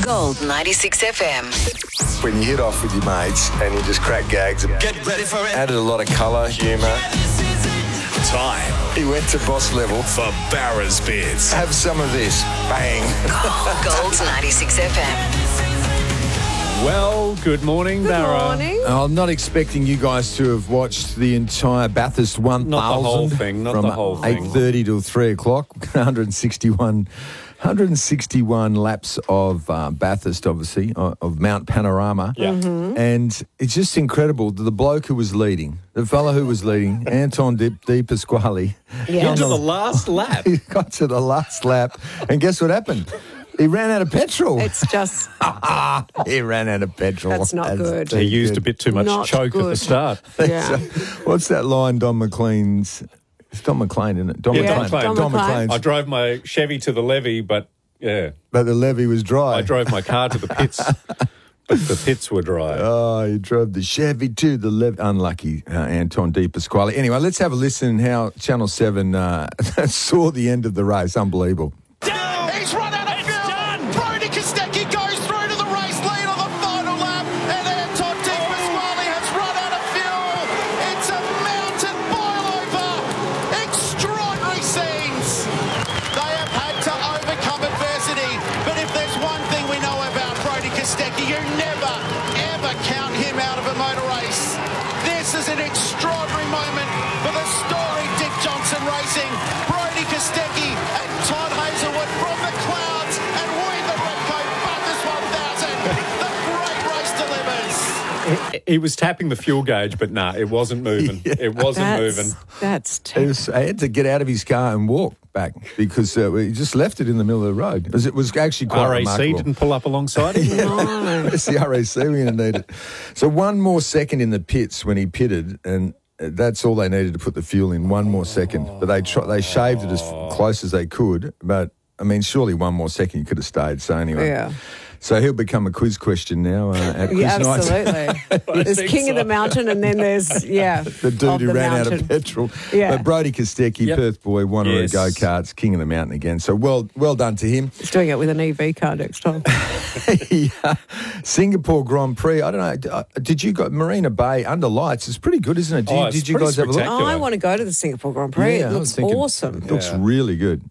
Gold 96 FM. When you hit off with your mates and you just crack gags, Get ready for it. added a lot of colour, humour. Time He went to boss level. for Barra's Bits. Have some of this. Bang. Gold 96 FM. Well, good morning, Barra. Morning. I'm not expecting you guys to have watched the entire Bathurst 1000 Not the whole thing, not from the whole thing. 8:30 till 3 o'clock. 161 laps of Bathurst, obviously, of Mount Panorama. Yeah. And it's just incredible. The bloke who was leading, the fellow who was leading, Anton Di Pasquale, Into the last lap. he got to the last lap. And guess what happened? He ran out of petrol. It's just He ran out of petrol. That's not good. He used a bit too much Not choke at the good. start. yeah. What's that line Don McLean's? It's Don McLean, isn't it? Don Yeah, McLean. Don McLean. Don McLean. McLean's. I drove my Chevy to the levee, but yeah, But the levee was dry. I drove my car to the pits, but the pits were dry. Oh, you drove the Chevy to the levee. Unlucky, Anton Di Pasquale. Anyway, let's have a listen how Channel 7 saw the end of the race. Unbelievable. He's run out of fuel. Brody Kostecki goes through to the race lead on the final lap, and Anton Di Pasquale has run out of fuel. It's a mountain boil-over. Extraordinary scenes. They have had to overcome adversity, but if there's one thing we know about Brody Kostecki, you never, ever count him out of a motor race. This is an extraordinary moment for the storied Dick Johnson Racing. Brody Kostecki and Todd Hazelwood from the clouds and win the Repco Bathurst 1000. The great race delivers. He was tapping the fuel gauge, but nah, it wasn't moving. It wasn't moving. That's I had to get out of his car and walk back because he just left it in the middle of the road. It was actually quite RAC remarkable. didn't pull up alongside him. no. It's the RAC we're going to need it. So one more second in the pits when he pitted, and that's all they needed to put the fuel in, one more second. But they shaved it as close as they could. But, I mean, surely one more second you could have stayed. So anyway. Yeah. So he'll become a quiz question now at quiz Yeah, nights. absolutely. There's think King of so. the Mountain, and then there's, The dude who ran out of petrol. Yeah. But Brody Kostecki, Yep. Perth boy, Wanneroo Yes. go-karts, King of the Mountain again. So well done to him. He's doing it with an EV car next time. Yeah. Singapore Grand Prix. I don't know. Did you go Marina Bay under lights? It's pretty good, isn't it? It's Did you pretty guys have a look? spectacular. I want to go to the Singapore Grand Prix. Yeah, I It was looks thinking- awesome. Looks really good.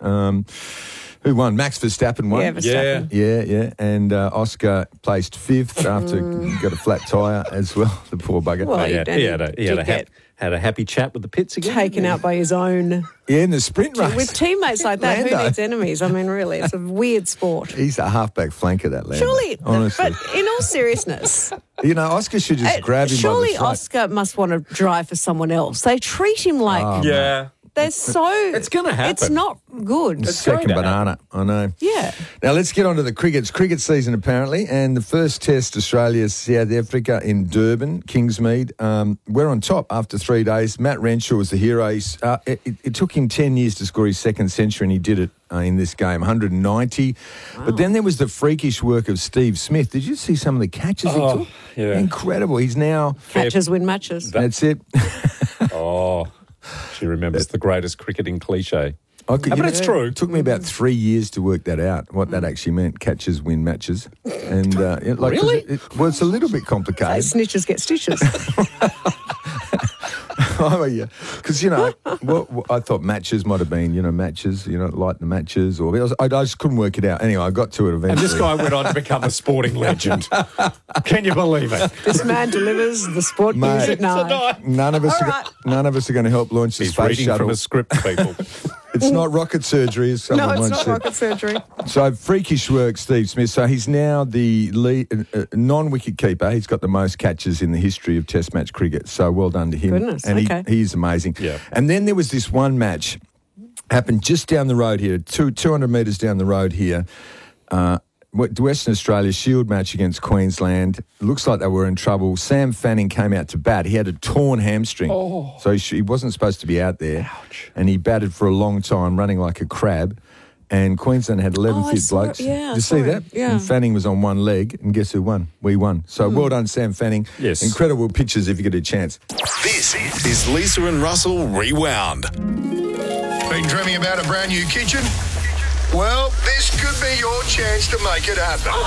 Who won? Max Verstappen won. Yeah, Verstappen. Yeah. And Oscar placed fifth after he got a flat tyre as well. The poor bugger. Well, He did had a happy chat with the pits again. taken out by his own. Yeah, in the sprint race. With teammates like that, who Lando. needs enemies? I mean, really, it's a weird sport. He's a halfback flanker, that Lando. Surely, honestly. but in all seriousness, You know, Oscar should just grab him surely by the throat. Oscar must want to drive for someone else. They treat him like Yeah. they're so. It's gonna happen. It's not good. Second going to banana, I know. Yeah. Now let's get on to the cricket. It's cricket season apparently, and the first test, Australia, South Africa in Durban, Kingsmead. We're on top after 3 days. Matt Renshaw was the hero. It took him 10 years to score his second century, and he did it in this game, 190. Wow. But then there was the freakish work of Steve Smith. Did you see some of the catches he took? yeah. Incredible. He's now... Catches win matches. That's it. Oh, she remembers the greatest cricketing cliche. But it's true. It took me about 3 years to work that out, what that actually meant, catches win matches. And Really? It's a little bit complicated. Snitches get stitches. Oh, yeah. Because, I thought matches might have been, matches, like the matches. I just couldn't work it out. Anyway, I got to it eventually. And this guy went on to become a sporting legend. Can you believe it? This man delivers the sport news Mate. at 9. None of us All are going to help launch the He's space reading shuttle. from a script, people. It's not rocket surgery, as someone No, it's once not said. rocket surgery. So freakish work, Steve Smith. So he's now the non-wicket keeper. He's got the most catches in the history of Test match cricket. So well done to him. Goodness, and okay. he is amazing. Yeah. And then there was this one match happened just down the road here, 200 metres down the road here. Western Australia Shield match against Queensland. Looks like they were in trouble. Sam Fanning came out to bat. He had a torn hamstring. So he wasn't supposed to be out there. Ouch. And he batted for a long time, running like a crab. And Queensland had 11 I fit saw it. blokes. Yeah, I Did you saw see it. that? Yeah. And Fanning was on one leg. And guess who won? We won. So well done, Sam Fanning. Yes. Incredible pictures if you get a chance. This is Lisa and Russell Rewound. Been dreaming about a brand new kitchen? Well, this could be your chance to make it happen.